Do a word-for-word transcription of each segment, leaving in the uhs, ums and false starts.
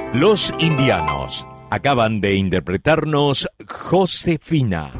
Los Indianos acaban de interpretarnos Josefina.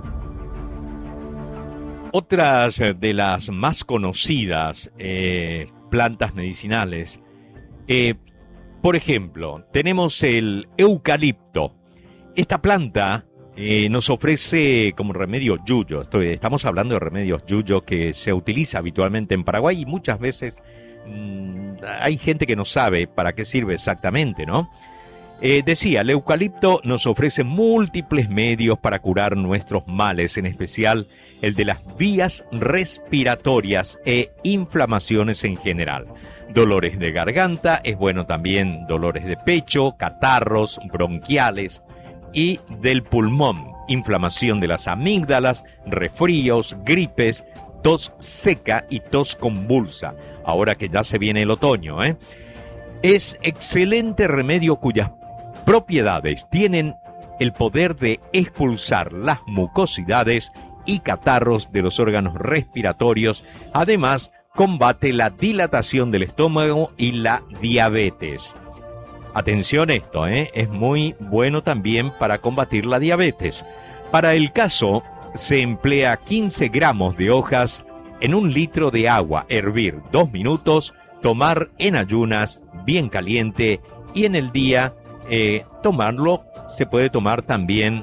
Otras de las más conocidas eh, plantas medicinales, eh, por ejemplo, tenemos el eucalipto. Esta planta eh, nos ofrece como remedio yuyo. Estoy, estamos hablando de remedios yuyo que se utiliza habitualmente en Paraguay y muchas veces mmm, hay gente que no sabe para qué sirve exactamente, ¿no? Eh, decía, el eucalipto nos ofrece múltiples medios para curar nuestros males, en especial el de las vías respiratorias e inflamaciones en general. Dolores de garganta, es bueno también dolores de pecho, catarros, bronquiales y del pulmón, inflamación de las amígdalas, resfríos, gripes, tos seca y tos convulsa, ahora que ya se viene el otoño, ¿eh? Es excelente remedio cuyas propiedades tienen el poder de expulsar las mucosidades y catarros de los órganos respiratorios. Además, combate la dilatación del estómago y la diabetes. Atención esto, ¿eh? Es muy bueno también para combatir la diabetes. Para el caso, se emplea quince gramos de hojas en un litro de agua, hervir dos minutos, tomar en ayunas, bien caliente, y en el día eh, tomarlo, se puede tomar también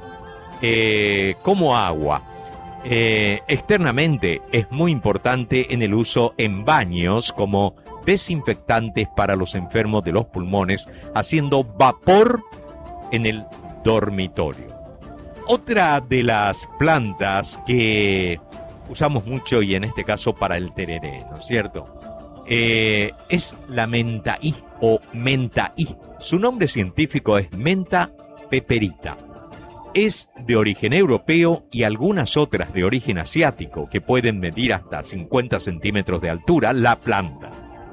eh, como agua. Eh, externamente es muy importante en el uso en baños como desinfectantes para los enfermos de los pulmones, haciendo vapor en el dormitorio. Otra de las plantas que usamos mucho y en este caso para el tereré, ¿no es cierto? Eh, es la mentaí o mentaí. Su nombre científico es Mentha peperita. Es de origen europeo y algunas otras de origen asiático que pueden medir hasta cincuenta centímetros de altura la planta.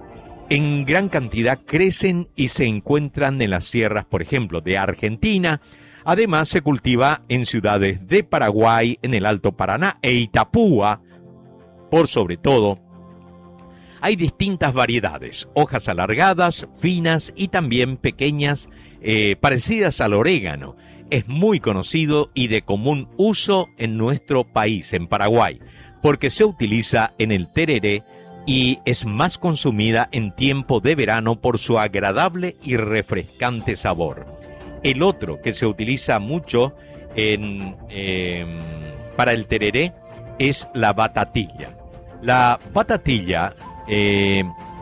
En gran cantidad crecen y se encuentran en las sierras, por ejemplo, de Argentina. Además se cultiva en ciudades de Paraguay, en el Alto Paraná e Itapúa, por sobre todo. Hay distintas variedades, hojas alargadas, finas y también pequeñas, eh, parecidas al orégano. Es muy conocido y de común uso en nuestro país, en Paraguay, porque se utiliza en el tereré y es más consumida en tiempo de verano por su agradable y refrescante sabor. El otro que se utiliza mucho en, eh, para el tereré es la batatilla. La batatilla Eh,